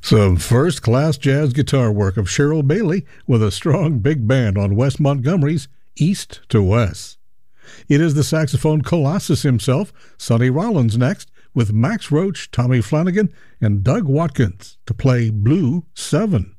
Some first-class jazz guitar work of Cheryl Bailey with a strong big band on Wes Montgomery's East to West. It is the saxophone colossus himself, Sonny Rollins, next, with Max Roach, Tommy Flanagan, and Doug Watkins to play Blue 7.